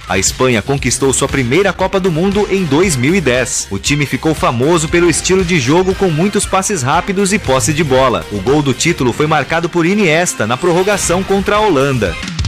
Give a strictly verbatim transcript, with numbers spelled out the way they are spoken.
A Espanha conquistou sua primeira Copa do Mundo em dois mil e dez. O time ficou famoso pelo estilo de jogo com muitos passes rápidos e posse de bola. O gol do título foi marcado por Iniesta na prorrogação contra a Holanda.